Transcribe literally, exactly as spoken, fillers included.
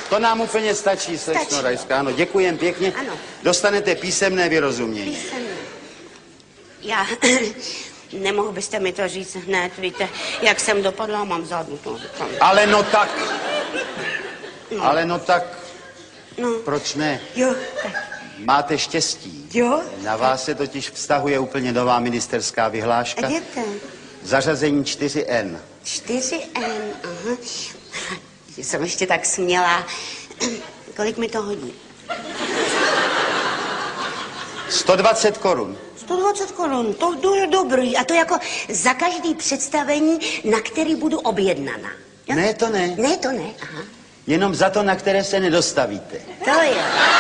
To nám úplně stačí, slečno Rajská. Ano, děkujem pěkně. Ano. Dostanete písemné vyrozumění. Písemné. Já... Nemohl byste mi to říct hned, víte, jak jsem dopadla, mám zadnu to. Ale no tak... No. Ale no tak... No. Proč ne? Jo, tak. Máte štěstí. Jo? Na vás se totiž vztahuje úplně nová ministerská vyhláška. Jděte. Zařazení čtyři N. čtyři N, aha. Jsem ještě tak smělá. Kolik mi to hodí? sto dvacet korun. sto dvacet korun, to, to je dobrý. A to jako za každý představení, na který budu objednaná. Jo? Ne, to ne. Ne, to ne, aha. Jenom za to, na které se nedostavíte. To je.